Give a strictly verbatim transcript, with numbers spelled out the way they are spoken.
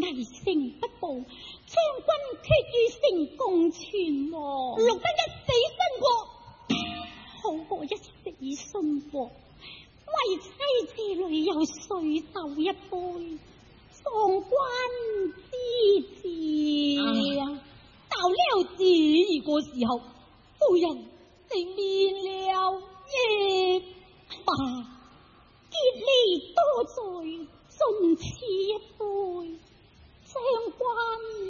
危城不保，將軍決與城共存亡。 錄得一死殉國， 好過一死殉國。為妻子裏有水酒一杯，壯軍之志啊！ 到了這一個時候，夫人你免了也罷， 結你多罪，盡此一杯，將軍